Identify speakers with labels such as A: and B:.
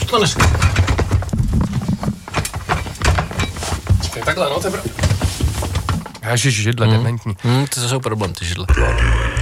A: to dneska. Čekaj, takhle, no, to je
B: Ježiš, židle, dementní.
C: To jsou problém, ty židle.